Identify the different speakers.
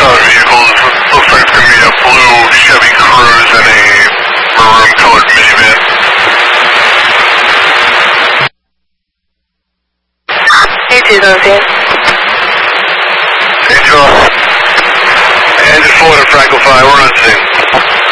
Speaker 1: other vehicles. Looks like it's going to be a blue Chevy Cruze and a maroon-colored minivan. Angel. Engine 4 to Franco 5, we're on scene.